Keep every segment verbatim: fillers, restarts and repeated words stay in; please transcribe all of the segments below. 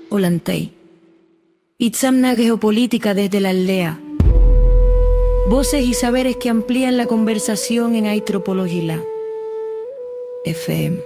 Olantay. Itzamna geopolítica desde la aldea. Voces y saberes que amplían la conversación en Aitropologila. F M.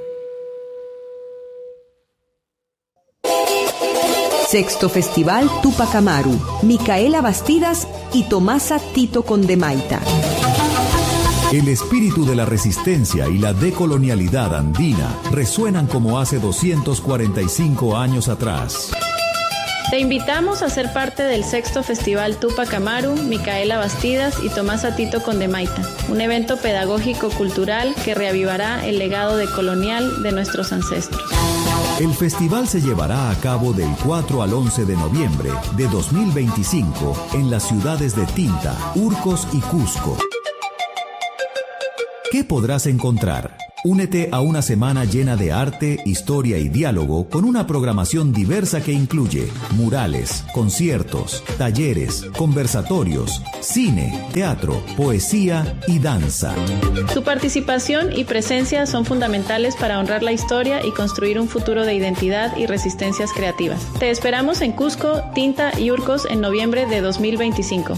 Sexto Festival Tupac Amaru, Micaela Bastidas y Tomasa Tito Condemaita. El espíritu de la resistencia y la decolonialidad andina resuenan como hace doscientos cuarenta y cinco años atrás. Te invitamos a ser parte del Sexto Festival Tupac Amaru, Micaela Bastidas y Tomasa Tito Condemaita, un evento pedagógico-cultural que reavivará el legado decolonial de nuestros ancestros. El festival se llevará a cabo del cuatro al once de noviembre de dos mil veinticinco en las ciudades de Tinta, Urcos y Cusco. ¿Qué podrás encontrar? Únete a una semana llena de arte, historia y diálogo con una programación diversa que incluye murales, conciertos, talleres, conversatorios, cine, teatro, poesía y danza. Tu participación y presencia son fundamentales para honrar la historia y construir un futuro de identidad y resistencias creativas. Te esperamos en Cusco, Tinta y Urcos en noviembre de dos mil veinticinco.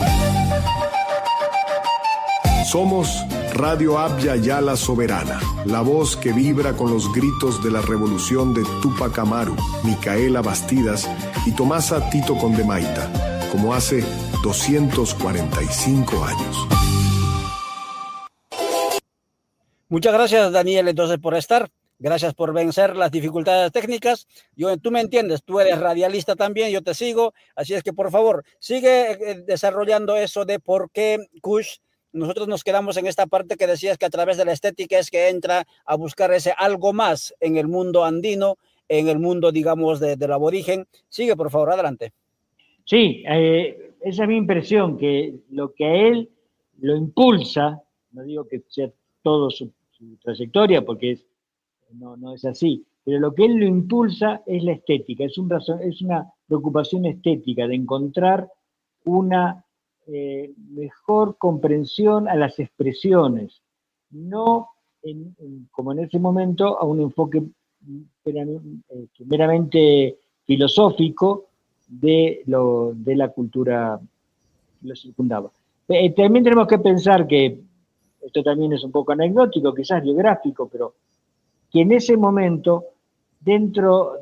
Somos Radio Abya Yala Soberana, la voz que vibra con los gritos de la revolución de Tupac Amaru, Micaela Bastidas y Tomasa Tito Condemaita, como hace doscientos cuarenta y cinco años. Muchas gracias, Daniel, entonces, por estar. Gracias por vencer las dificultades técnicas. Yo, tú me entiendes, tú eres radialista también, yo te sigo. Así es que, por favor, sigue desarrollando eso de por qué Kush. Nosotros nos quedamos en esta parte que decías que a través de la estética es que entra a buscar ese algo más en el mundo andino, en el mundo, digamos, de, del aborigen. Sigue, por favor, adelante. Sí, eh, esa es mi impresión, que lo que a él lo impulsa, no digo que sea todo su, su trayectoria, porque es, no, no es así, pero lo que él lo impulsa es la estética, es, un razón, es una preocupación estética de encontrar una Eh, mejor comprensión a las expresiones, no en, en, como en ese momento a un enfoque meramente filosófico de, lo, de la cultura que lo circundaba. Eh, también tenemos que pensar que, esto también es un poco anecdótico, quizás biográfico, pero que en ese momento, dentro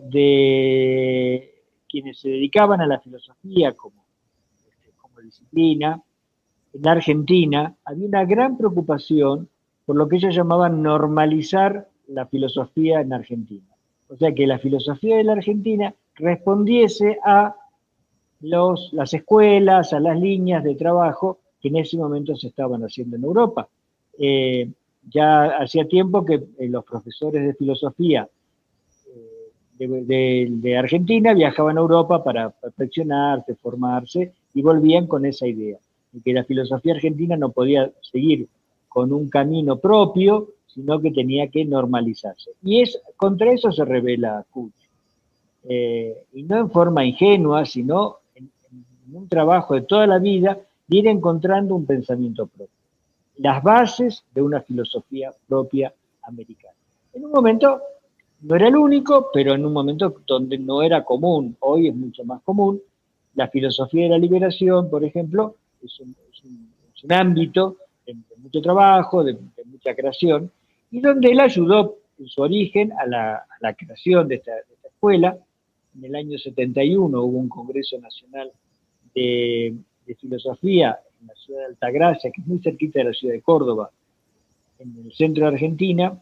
de quienes se dedicaban a la filosofía como disciplina, en la Argentina había una gran preocupación por lo que ellos llamaban normalizar la filosofía en Argentina. O sea, que la filosofía de la Argentina respondiese a los, las escuelas, a las líneas de trabajo que en ese momento se estaban haciendo en Europa. Eh, ya hacía tiempo que eh, los profesores de filosofía eh, de, de, de Argentina viajaban a Europa para perfeccionarse, formarse, y volvían con esa idea, de que la filosofía argentina no podía seguir con un camino propio, sino que tenía que normalizarse. Y es, contra eso se revela Kush. Eh, y no en forma ingenua, sino en, en un trabajo de toda la vida, de ir encontrando un pensamiento propio. Las bases de una filosofía propia americana. En un momento, no era el único, pero en un momento donde no era común, hoy es mucho más común. La filosofía de la liberación, por ejemplo, es un, es un, es un ámbito de, de mucho trabajo, de, de mucha creación, y donde él ayudó en su origen a la, a la creación de esta, de esta escuela. En el año setenta y uno hubo un Congreso Nacional de, de Filosofía en la ciudad de Altagracia, que es muy cerquita de la ciudad de Córdoba, en el centro de Argentina,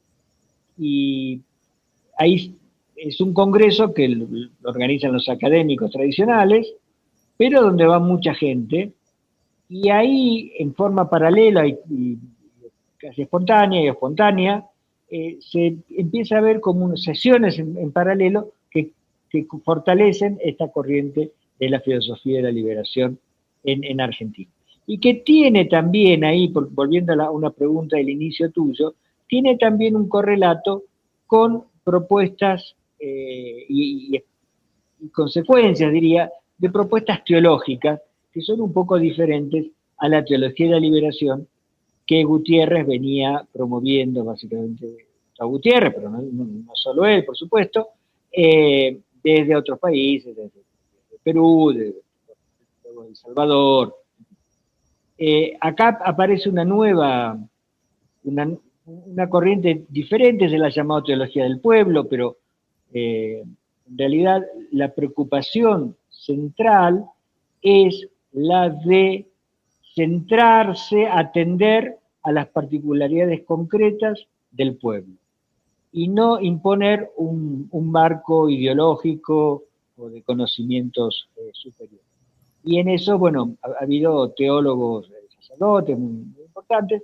y ahí es un congreso que lo organizan los académicos tradicionales, pero donde va mucha gente, y ahí en forma paralela y, y casi espontánea y espontánea, eh, se empieza a ver como unas sesiones en, en paralelo que, que fortalecen esta corriente de la filosofía de la liberación en, en Argentina. Y que tiene también ahí, por, volviendo a la, una pregunta del inicio tuyo, tiene también un correlato con propuestas eh, y, y, y consecuencias, diría, de propuestas teológicas que son un poco diferentes a la teología de la liberación que Gutiérrez venía promoviendo, básicamente, a Gutiérrez, pero no, no, no solo él, por supuesto, eh, desde otros países, desde, desde Perú, de, de El Salvador. Eh, acá aparece una nueva, una, una corriente diferente, se la ha llamado teología del pueblo, pero eh, en realidad la preocupación central es la de centrarse, atender a las particularidades concretas del pueblo y no imponer un, un marco ideológico o de conocimientos eh, superiores. Y en eso, bueno, ha, ha habido teólogos, sacerdotes muy, muy importantes,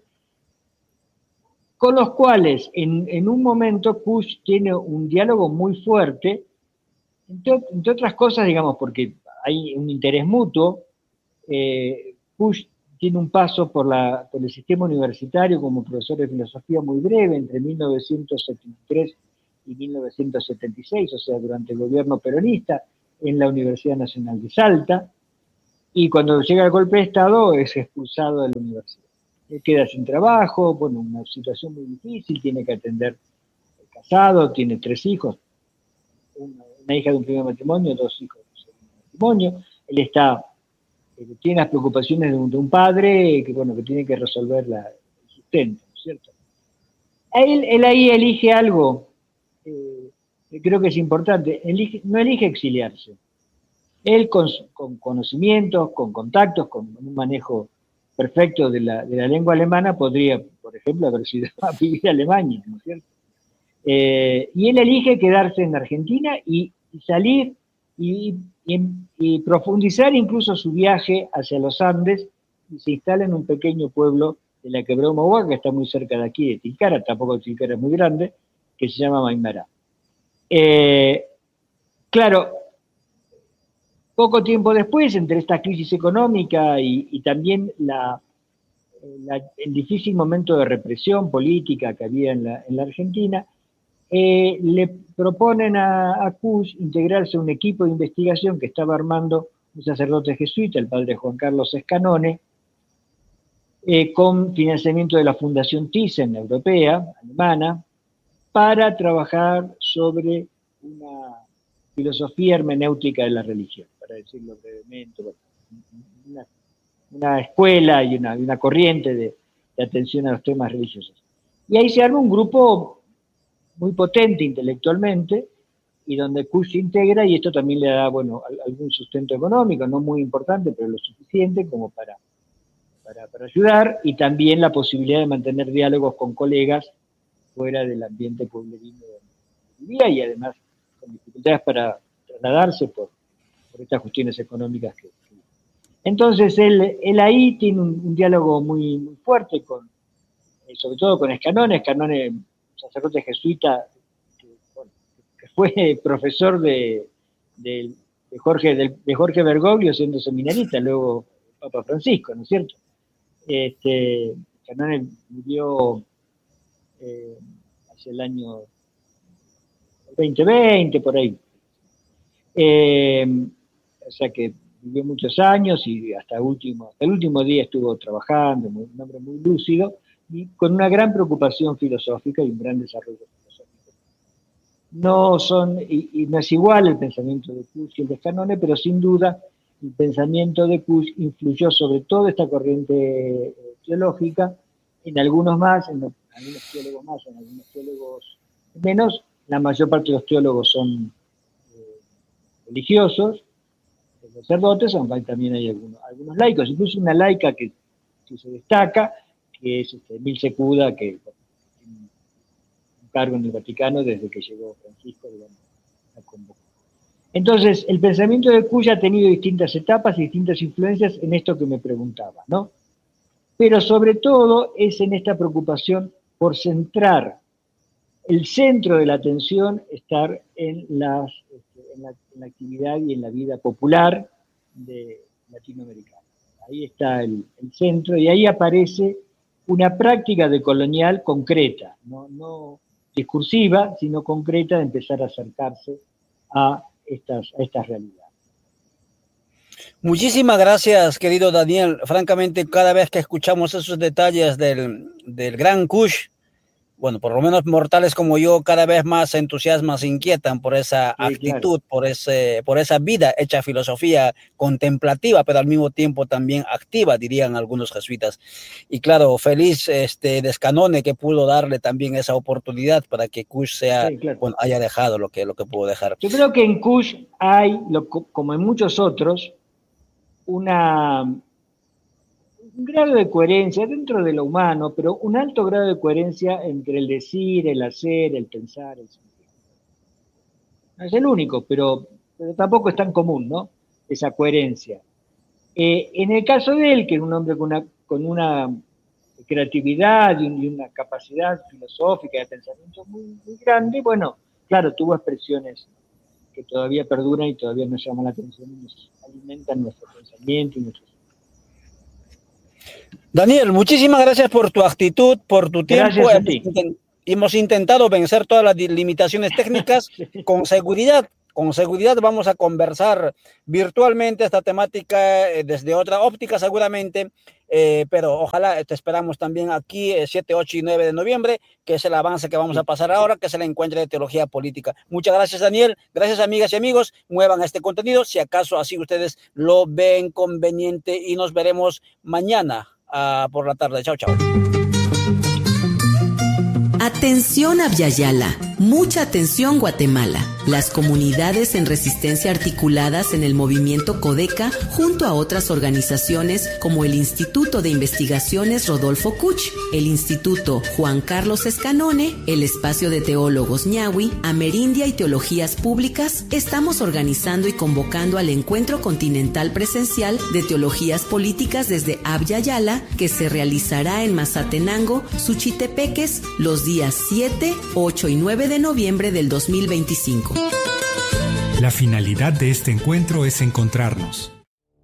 con los cuales en, en un momento Kusch tiene un diálogo muy fuerte, entre, entre otras cosas, digamos, porque hay un interés mutuo. eh, Kusch tiene un paso por, la, por el sistema universitario como profesor de filosofía muy breve, entre mil novecientos setenta y tres y mil novecientos setenta y seis, o sea, durante el gobierno peronista, en la Universidad Nacional de Salta, y cuando llega el golpe de Estado es expulsado de la universidad. Él queda sin trabajo, bueno, una situación muy difícil, tiene que atender el casado, tiene tres hijos, una, una hija de un primer matrimonio, dos hijos de un segundo matrimonio. Él está, eh, tiene las preocupaciones de un, de un padre que, bueno, que tiene que resolver la, el sustento, ¿no es cierto? Él, él ahí elige algo eh, que creo que es importante, elige, no elige exiliarse. Él con, con conocimientos, con contactos, con un manejo perfecto de la, de la lengua alemana, podría, por ejemplo, haber sido a vivir a Alemania, ¿no es cierto? Eh, y él elige quedarse en Argentina y, y salir y, y, y profundizar incluso su viaje hacia los Andes, y se instala en un pequeño pueblo de la Quebrada Humahuaca, que está muy cerca de aquí, de Tilcara, tampoco Tilcara es muy grande, que se llama Maimará. Eh, claro, poco tiempo después, entre esta crisis económica y, y también la, la, el difícil momento de represión política que había en la, en la Argentina, eh, le proponen a, a Kusch integrarse a un equipo de investigación que estaba armando un sacerdote jesuita, el padre Juan Carlos Scanone, eh, con financiamiento de la Fundación Thyssen europea, alemana, para trabajar sobre una filosofía hermenéutica de la religión, para decirlo brevemente, una, una escuela y una, una corriente de, de atención a los temas religiosos. Y ahí se arma un grupo muy potente intelectualmente, y donde Kusch se integra, y esto también le da, bueno, algún sustento económico, no muy importante, pero lo suficiente como para, para, para ayudar, y también la posibilidad de mantener diálogos con colegas fuera del ambiente pueblerino donde vivía, y además con dificultades para trasladarse por, por estas cuestiones económicas que, que... Entonces él, él ahí tiene un, un diálogo muy, muy fuerte, con, eh, sobre todo con Scanone. Scanone, sacerdote jesuita, que, bueno, que fue profesor de, de, de, Jorge, de, de Jorge Bergoglio siendo seminarista, luego Papa Francisco, ¿no es cierto? Este, Scanone murió eh, hacia el año veinte veinte, por ahí. Eh, o sea que vivió muchos años y hasta, último, hasta el último día estuvo trabajando, muy, un hombre muy lúcido y con una gran preocupación filosófica y un gran desarrollo filosófico. No son, y, y no es igual el pensamiento de Kusch y el de Scanone, pero sin duda el pensamiento de Kusch influyó sobre toda esta corriente teológica, en algunos más, en algunos teólogos más, en algunos teólogos menos. La mayor parte de los teólogos son eh, religiosos, sacerdotes, aunque también hay algunos, algunos laicos, incluso una laica que, que se destaca, que es este, Milce Cuda, que tiene un cargo en el Vaticano desde que llegó Francisco, digamos, la convocó. Entonces, el pensamiento de Kusch ha tenido distintas etapas y distintas influencias en esto que me preguntaba, ¿no? Pero sobre todo es en esta preocupación por centrar el centro de la atención, estar en, las, en, la, en la actividad y en la vida popular de latinoamericana. Ahí está el, el centro, y ahí aparece una práctica de colonial concreta, no, no discursiva, sino concreta, de empezar a acercarse a estas, a estas realidades. Muchísimas gracias, querido Daniel. Francamente, cada vez que escuchamos esos detalles del, del gran Kusch, bueno, por lo menos mortales como yo, cada vez más se entusiasman, se inquietan por esa sí, actitud, claro. por, ese, por esa vida hecha filosofía contemplativa, pero al mismo tiempo también activa, dirían algunos jesuitas. Y claro, feliz este, Descanone que pudo darle también esa oportunidad para que Kush sea, sí, claro. bueno, haya dejado lo que, lo que pudo dejar. Yo creo que en Kush hay, lo, como en muchos otros, una... un grado de coherencia dentro de lo humano, pero un alto grado de coherencia entre el decir, el hacer, el pensar, el sentir. No es el único, pero, pero tampoco es tan común, ¿no? Esa coherencia. Eh, en el caso de él, que era un hombre con una, con una creatividad y, un, y una capacidad filosófica de pensamiento muy, muy grande, bueno, claro, tuvo expresiones que todavía perduran y todavía nos llaman la atención y nos alimentan nuestro pensamiento y nuestro. Daniel, muchísimas gracias por tu actitud, por tu tiempo. Gracias a ti. Hemos, hemos intentado vencer todas las limitaciones técnicas con seguridad. Con seguridad vamos a conversar virtualmente esta temática eh, desde otra óptica seguramente, eh, pero ojalá te esperamos también aquí el siete, ocho y nueve de noviembre, que es el avance que vamos a pasar ahora, que es el encuentro de teología política. Muchas gracias, Daniel. Gracias, amigas y amigos. Muevan este contenido, si acaso así ustedes lo ven conveniente, y nos veremos mañana uh, por la tarde. Chao, chao. Atención Abya Yala, mucha atención Guatemala. Las comunidades en resistencia articuladas en el movimiento Codeca junto a otras organizaciones como el Instituto de Investigaciones Rodolfo Kuch, el Instituto Juan Carlos Escanone, el Espacio de Teólogos Ñahui, Amerindia y Teologías Públicas, estamos organizando y convocando al Encuentro Continental Presencial de Teologías Políticas desde Abya Yala, que se realizará en Mazatenango, Suchitepeques, los días siete, ocho y nueve de noviembre del dos mil veinticinco. La finalidad de este encuentro es encontrarnos,